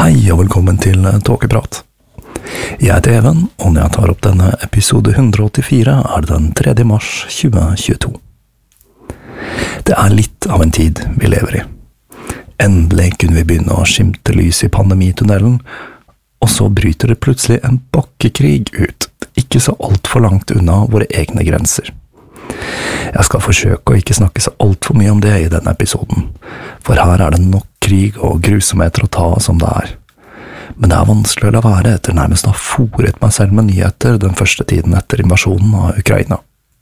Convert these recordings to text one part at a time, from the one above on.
Hei og velkommen til Tåkeprat. Jeg heter Even, og når jeg tar opp denne episode 184 det den 3. mars 2022. Det litt av en tid vi lever i. Endelig kunne vi begynne å skimte lys i pandemitunnelen, og så bryter det plutselig en bakkekrig ut, ikke så alt for langt unna våre egne grenser. Jeg skal forsøke å ikke snakke så alt for mye om det i denne episoden, for her det nok krig og grusomheter å ta som det Men det vanskelig å la være etter nærmest å ha fôret meg selv med nyheter den første tiden etter invasjonen av Ukraina.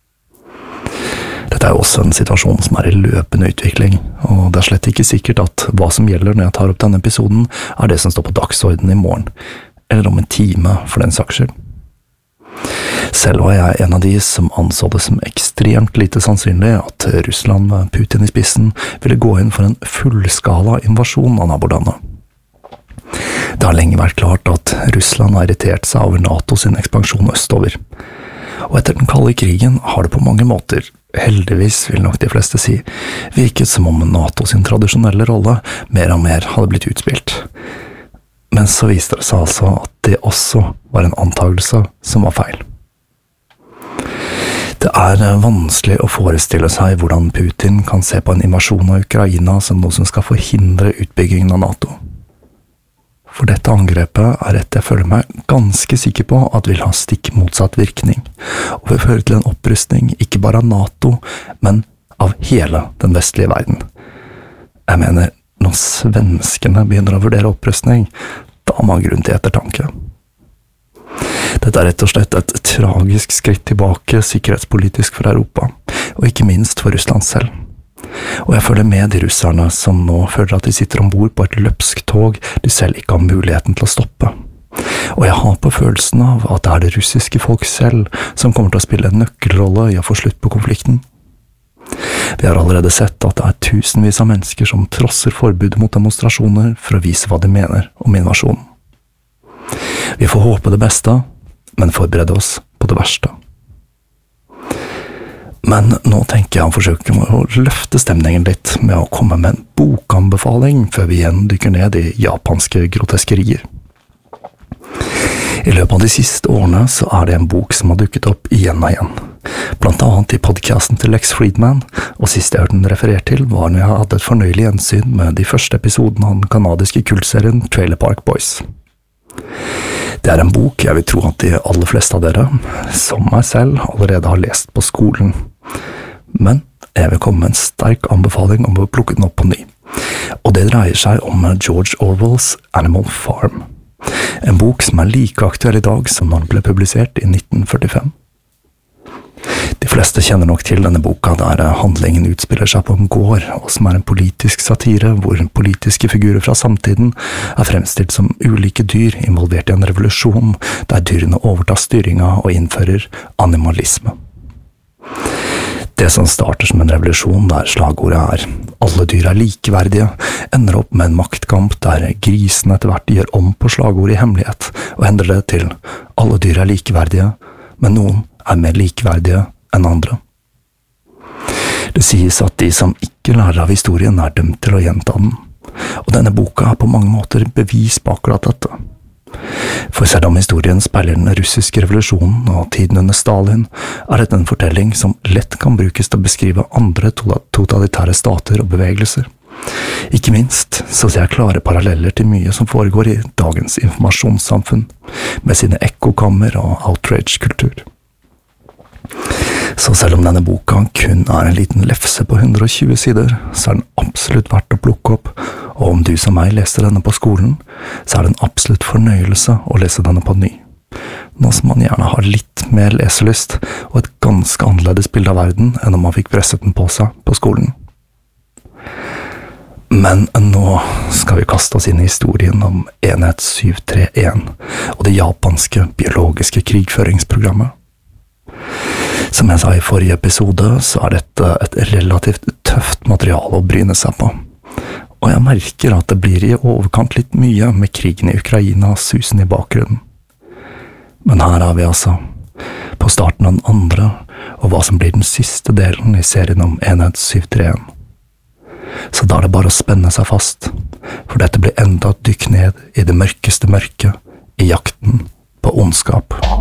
Dette jo også en situasjon som i løpende utvikling, og det slett ikke sikkert at hva som gjelder når jeg tar opp denne episoden det som står på dagsordenen i morgen, eller om en time for den saks skyld. Selv var jeg en av de som anså det som ekstremt lite sannsynlig at Russland med Putin i spissen ville gå inn for en fullskala invasjon av nabolandet. Det har lenge vært klart at Russland har irritert seg over NATO sin ekspansjon østover, og etter den kalde krigen har det på mange måter, heldigvis vil nok de fleste si, virket som om NATO sin tradisjonelle rolle mer og mer hadde blitt utspilt. Men så viste det seg altså at det også var en antagelse som var feil. Det vanskelig å forestille seg hvordan Putin kan se på en invasjon av Ukraina som noe som skal forhindre utbyggingen av NATO. For dette angrepet et jeg føler meg ganske sikker på at vil ha stikk motsatt virkning, og vil føre til en opprustning ikke bare av NATO, men av hele den vestlige verden. Jeg mener, når svenskene begynner å vurdere opprustning, da har man grunn til ettertanke. Dette rett og slett et tragisk skritt tilbake sikkerhetspolitisk for Europa, og ikke minst for Russland selv. Og jeg føler med de russerne som nå føler at de sitter ombord på et løpsk tog de selv ikke har muligheten til å stoppe. Og jeg har på følelsen av at det det russiske folk selv som kommer til å spille en nøkkelrolle i å få slutt på konflikten. Vi har allerede sett at det tusenvis av mennesker som trosser forbud mot demonstrasjoner for å vise hva de mener om invasjonen. Vi får håpe det beste, men forberede oss på det verste. Men nå tenker jeg å forsøke å løfte stemningen litt med å komme med en bokanbefaling før vi igjen dykker ned i japanske groteskerier. I løpet av de siste årene så det en bok som har dukket opp igjen og igjen. Blant annet i podcasten til Lex Friedman, og sist jeg hørte den referert til var når jeg hadde et fornøyelig gjensyn med de første episodene av den kanadiske kultserien Trailer Park Boys. Det en bok jeg vil tro at de aller fleste av dere, som meg selv, allerede har lest på skolen. Men jeg vil komme med en sterk anbefaling om å plukke den opp på ny. Og det dreier seg om George Orwells Animal Farm. En bok som like aktuell i dag som den ble publisert i 1945. De fleste kjenner nok til denne boka der handlingen utspiller seg på en gård, og som en politisk satire hvor politiske figurer fra samtiden fremstilt som ulike dyr involvert i en revolusjon der dyrene overtar styringa og innfører animalisme. Det som starter som en revolusjon der slagordet «Alle dyr likeverdige», ender opp med en maktkamp der grisen etter hvert gjør om på slagordet i hemmelighet, og endrer det til «Alle dyr likeverdige, men noen mer likeverdige enn andre». Det sies at de som ikke lærer av historien dømt til å gjenta den, og denne boka på mange måter bevis på akkurat dette. For selv om historien speiler den russiske revolusjonen og tiden under Stalin, dette en fortelling som lett kan brukes til å beskrive andre totalitære stater og bevegelser. Ikke minst så ser jeg klare paralleller til mye som foregår i dagens informasjonssamfunn, med sine ekkokammer og outrage-kultur. Så selv om denne boka kun en liten lefse på 120 sider, så den absolutt verdt å plukke opp, og om du som meg leste denne på skolen, så det en absolutt fornøyelse å lese denne på ny. Nå som man gjerne har litt mer leselyst, og et ganske annerledes bilde av verden enn om man fikk presset den på seg på skolen. Men nå skal vi kaste oss inn i historien om Enhet 731 og det japanske biologiske krigføringsprogrammet. Som jeg sa i forrige episode, så dette et relativt tøft materiale å bryne seg på. Og jeg merker at det blir i overkant litt mye med krigen i Ukraina susen i bakgrunnen. Men her vi altså, på starten av den andre, og hva som blir den siste delen i serien om Enhet 731. så da er det bare å spenne seg fast, for dette blir enda et dykk ned i det mørkeste mørket, i jakten på ondskap.